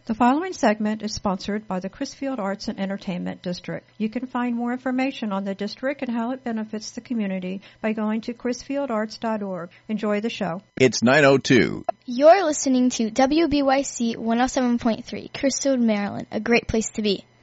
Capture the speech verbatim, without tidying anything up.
The following segment is sponsored by the Crisfield Arts and Entertainment District. You can find more information on the district and how it benefits the community by going to crisfield arts dot org. Enjoy the show. It's nine oh two. You're listening to W B Y C one oh seven point three, Crisfield, Maryland, a great place to be.